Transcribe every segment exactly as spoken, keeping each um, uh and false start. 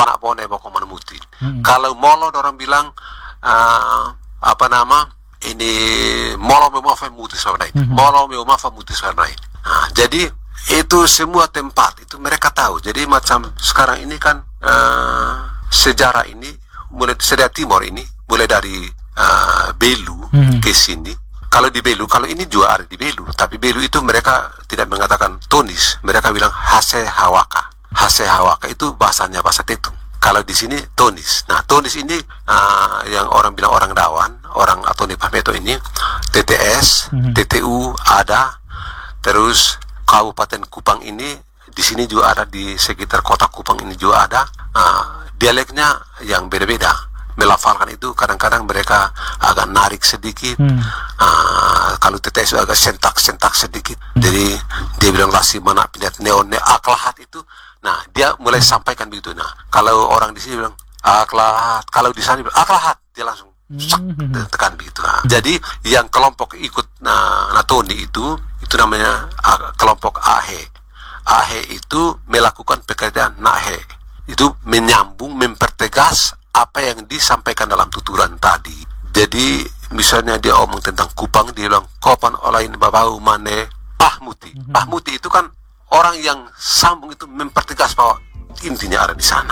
anak bone boko manuti. Hmm. Kalau molo orang bilang uh, apa nama ini molo memafa muti saudara itu. Hmm. Molo memafa muti saudara itu. Nah, jadi itu semua tempat itu mereka tahu. Jadi macam sekarang ini kan uh, sejarah ini mulai sejarah timur ini mulai dari uh, Belu hmm. ke sini. Kalau di Belu, kalau ini juga ada di Belu, tapi Belu itu mereka tidak mengatakan Tonis, mereka bilang Hase Hawaka. Hase Hawaka itu bahasanya bahasa Tetum. Kalau di sini Tonis. Nah, Tonis ini uh, yang orang bilang orang Dawan, orang Atoni Pahmeto ini, T T S, mm-hmm. T T U ada, terus Kabupaten Kupang ini di sini juga ada, di sekitar kota Kupang ini juga ada. Uh, dialeknya yang beda-beda. Melafalkan itu kadang-kadang mereka agak narik sedikit. Hmm. Uh, kalau T T S agak sentak-sentak sedikit. Hmm. Jadi dia bilang lasi mana pinat neon ne aklahat itu. Nah, dia mulai sampaikan begitu. Nah, kalau orang di sini bilang aklahat, kalau di sana bilang aklahat, dia langsung sak, tekan begitu. Nah, jadi yang kelompok ikut nah, Natoni itu itu namanya uh, kelompok Ahe. Ahe itu melakukan pekerjaan Nahe. Itu menyambung, mempertegas apa yang disampaikan dalam tuturan tadi. Jadi misalnya dia omong tentang Kupang, dia bilang kopan olain babau mane pahmuti. Mm-hmm. Pahmuti itu kan orang yang sambung, itu mempertegas bahwa intinya ada di sana.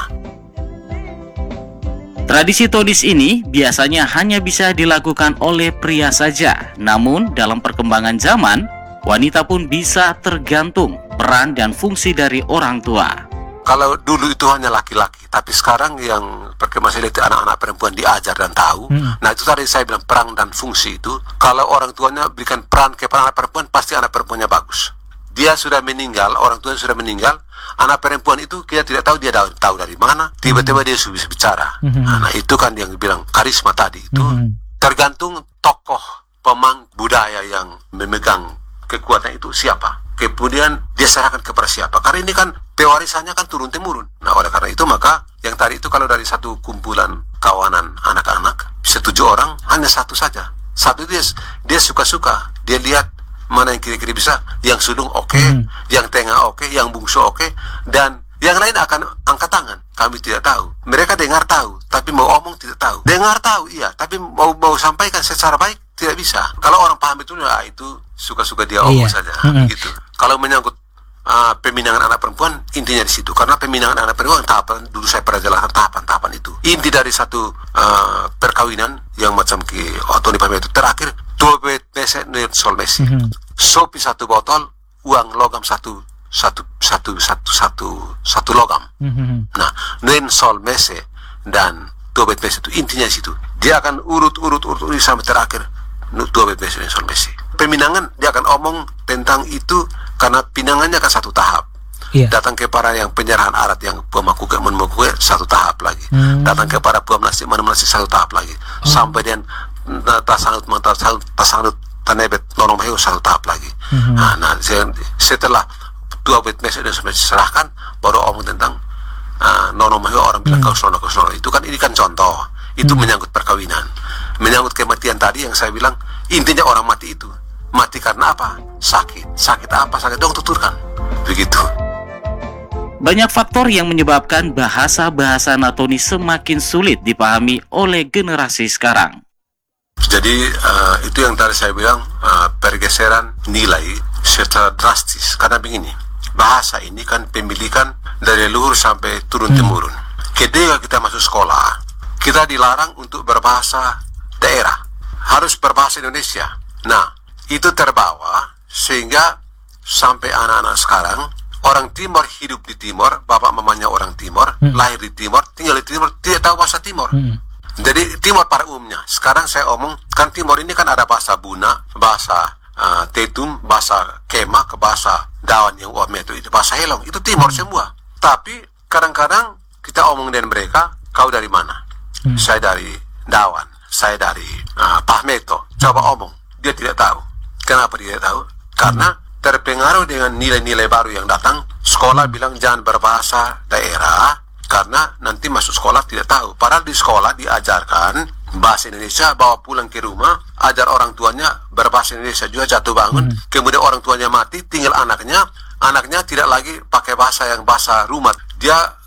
Tradisi Tonis ini biasanya hanya bisa dilakukan oleh pria saja. Namun dalam perkembangan zaman, wanita pun bisa tergantung peran dan fungsi dari orang tua. Kalau dulu itu hanya laki-laki, tapi sekarang yang perkembangan itu anak-anak perempuan diajar dan tahu. Hmm. Nah, itu tadi saya bilang peran dan fungsi itu. Kalau orang tuanya berikan peran kepada anak perempuan, pasti anak perempuannya bagus. Dia sudah meninggal, orang tuanya sudah meninggal, anak perempuan itu kita tidak tahu dia tahu dari mana, tiba-tiba dia sudah bisa bicara. Hmm. Nah, itu kan yang bilang karisma tadi itu. Hmm. Tergantung tokoh pemang budaya yang memegang kekuatan itu siapa. Kemudian dia serahkan kepada siapa. Karena ini kan pewarisannya kan turun-temurun. Nah, oleh karena itu maka yang tadi itu kalau dari satu kumpulan kawanan anak-anak bisa tujuh orang, hanya satu saja. Satu dia dia suka-suka. Dia lihat mana yang kira-kira bisa. Yang sulung oke, okay, hmm. yang tengah oke, okay, yang bungsu oke, okay, dan yang lain akan angkat tangan. Kami tidak tahu. Mereka dengar tahu, tapi mau omong tidak tahu. Dengar tahu iya, tapi mau mau sampaikan secara baik tidak bisa. Kalau orang paham itu, nah itu suka-suka dia omong iya. saja, mm-hmm. gitu. Kalau menyangkut uh, peminangan anak perempuan, intinya di situ. Karena peminangan anak perempuan tahapan, dulu saya pernah jelaskan tahapan-tahapan itu. Inti dari satu uh, perkawinan yang macam ke Otoni Pahmeto itu terakhir, dua bet mese ner sol mesi. Mm-hmm. Sopi satu botol, uang logam satu satu satu satu satu satu logam. Mm-hmm. Nah, nen sol mese dan dua bet mese itu intinya di situ. Dia akan urut-urut-urut sampai terakhir. Dua bet mese nen sol mese. Peminangan dia akan omong tentang itu karena pinangannya kan satu tahap. Yeah. Datang kepada yang penyerahan arat yang pemaku ke menmaku satu tahap lagi. Hmm. Datang kepada puam nasi mana nasi satu tahap lagi. Oh. Sampai dan tasangut tasangut tasangut tanebet nonom heu satu tahap lagi. Hmm. Nah, nah, setelah dua bet mese dan sudah diserahkan, baru omong tentang uh, nonom heu orang bilang hmm. kausono kausono. Itu kan ini kan contoh. Itu hmm. menyangkut perkawinan, menyangkut kematian tadi yang saya bilang intinya orang mati itu. Mati karena apa? Sakit. Sakit apa? Sakit dong tuturkan. Begitu. Banyak faktor yang menyebabkan bahasa-bahasa Natoni semakin sulit dipahami oleh generasi sekarang. Jadi uh, itu yang tadi saya bilang uh, pergeseran nilai secara drastis. Karena begini, bahasa ini kan pemilikan dari leluhur sampai turun-temurun. Hmm. Ketika kita masuk sekolah, kita dilarang untuk berbahasa daerah. Harus berbahasa Indonesia. Nah, itu terbawa sehingga sampai anak-anak sekarang orang Timor hidup di Timor, bapak mamanya orang Timor, hmm. lahir di Timor, tinggal di Timor, tidak tahu bahasa Timor. Hmm. Jadi Timor pada umumnya. Sekarang saya omong kan Timor ini kan ada bahasa Buna, bahasa uh, Tetum, bahasa Kema, ke bahasa Dawan yang Uame itu, itu bahasa Helong, itu Timor hmm. semua. Tapi kadang-kadang kita omong dengan mereka, kau dari mana? Hmm. Saya dari Dawan, saya dari uh, Pahmeto. Coba omong, dia tidak tahu. Kenapa dia tahu? Karena terpengaruh dengan nilai-nilai baru yang datang. Sekolah bilang jangan berbahasa daerah karena nanti masuk sekolah tidak tahu. Padahal di sekolah diajarkan bahasa Indonesia, bawa pulang ke rumah, ajar orang tuanya berbahasa Indonesia juga, jatuh bangun. Hmm. Kemudian orang tuanya mati, tinggal anaknya. Anaknya tidak lagi pakai bahasa yang bahasa rumah. Dia